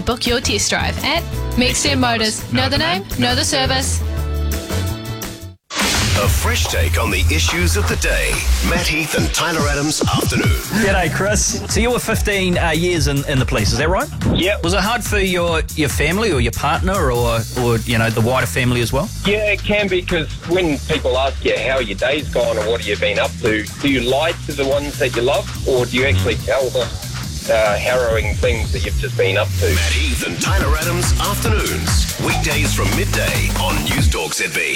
book your test drive at McStern Motors. Know the name, know the service. A fresh take on the issues of the day. Matt Heath and Tyler Adams afternoon. G'day, Chris. So you were 15 years in the police, is that right? Yeah. Was it hard for your family or your partner or the wider family as well? Yeah, it can be, because when people ask you how your day's gone or what have you been up to, do you lie to the ones that you love, or do you actually tell them harrowing things that you've just been up to? Matt Heath and Tyler Adams afternoons. Weekdays from midday on News Talk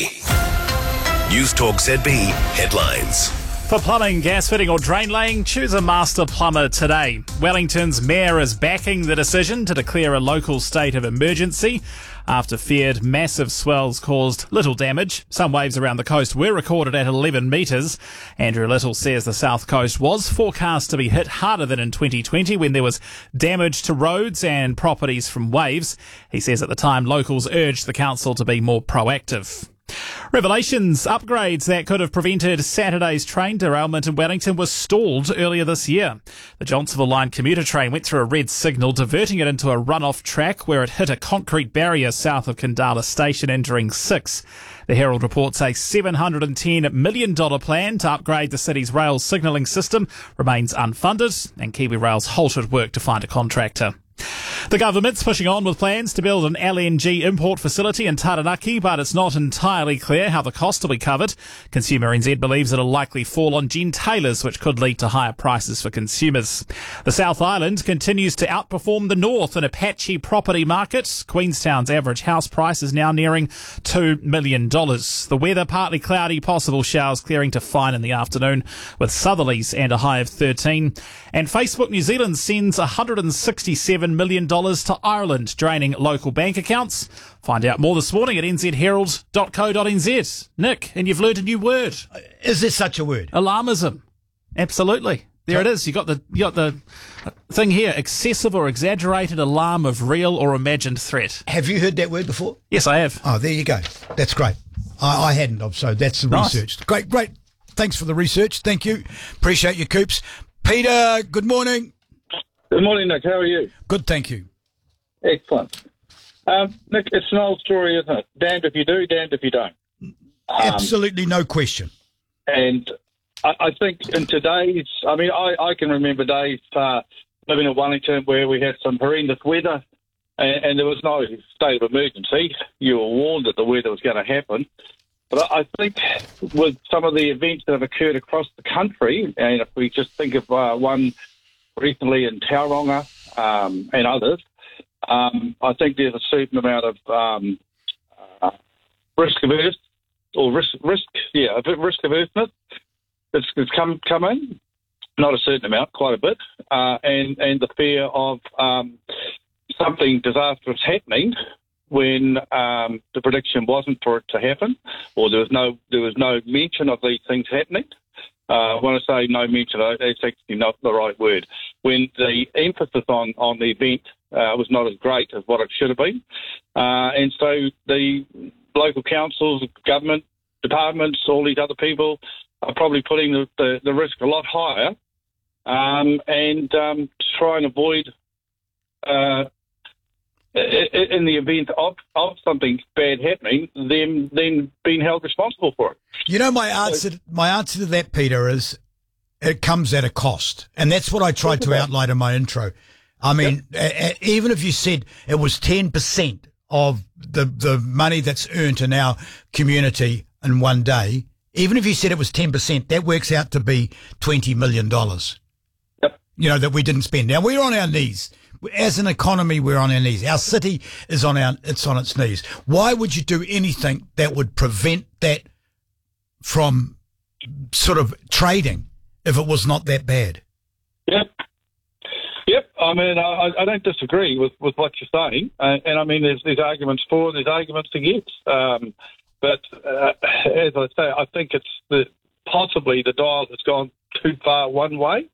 ZB. News Talk ZB headlines. For plumbing, gas fitting or drain laying, choose a master plumber today. Wellington's mayor is backing the decision to declare a local state of emergency after feared massive swells caused little damage. Some waves around the coast were recorded at 11 metres. Andrew Little says the south coast was forecast to be hit harder than in 2020 when there was damage to roads and properties from waves. He says at the time locals urged the council to be more proactive. Revelations upgrades that could have prevented Saturday's train derailment in Wellington was stalled earlier this year. The Johnsonville Line commuter train went through a red signal, diverting it into a run-off track where it hit a concrete barrier south of Kandala Station, injuring 6. The Herald reports a $710 million plan to upgrade the city's rail signalling system remains unfunded, and KiwiRail's halted work to find a contractor. The government's pushing on with plans to build an LNG import facility in Taranaki, but it's not entirely clear how the cost will be covered. Consumer NZ believes it'll likely fall on gentailers, which could lead to higher prices for consumers. The South Island continues to outperform the North in a patchy property market. Queenstown's average house price is now nearing $2 million. The weather partly cloudy, possible showers clearing to fine in the afternoon with southerlies and a high of 13. And Facebook New Zealand sends $167 million to Ireland, draining local bank accounts. Find out more this morning at nzherald.co.nz. Nick, and you've learned a new word. Is there such a word? Alarmism. Absolutely. There it is. You got the thing here: excessive or exaggerated alarm of real or imagined threat. Have you heard that word before? Yes, I have. Oh, there you go. That's great. I hadn't, so that's the Nice. research. Great. Thanks for the research. Thank you. Appreciate your Coops. Peter, good morning. Good morning, Nick. How are you? Good, thank you. Excellent. Nick, it's an old story, isn't it? Damned if you do, damned if you don't. Absolutely no question. And I think in today's, I can remember days living in Wellington where we had some horrendous weather and there was no state of emergency. You were warned that the weather was going to happen. But I think with some of the events that have occurred across the country, and if we just think of one recently in Tauranga and others, I think there's a certain amount of risk averseness that's come in. Not a certain amount, quite a bit, and the fear of something disastrous happening when the prediction wasn't for it to happen, or there was no mention of these things happening. When I say no mention, it's actually not the right word. When the emphasis on the event was not as great as what it should have been. And so the local councils, government departments, all these other people are probably putting the risk a lot higher and to try and avoid, in the event of something bad happening, them then being held responsible for it. You know, my answer to that, Peter, is it comes at a cost. And that's what I tried to outline in my intro. I mean, even if you said it was 10% of the money that's earned in our community in one day, even if you said it was 10%, that works out to be $20 million. Yep. You know, that we didn't spend. Now, we're on our knees. As an economy, we're on our knees. Our city is on its knees. Why would you do anything that would prevent that from sort of trading if it was not that bad? Yep. I mean, I don't disagree with what you're saying, and I mean, there's arguments for, there's arguments against. But as I say, I think it's possibly the dial has gone too far one way,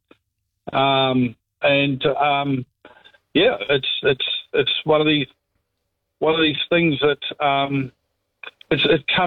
yeah, it's one of these things that it comes.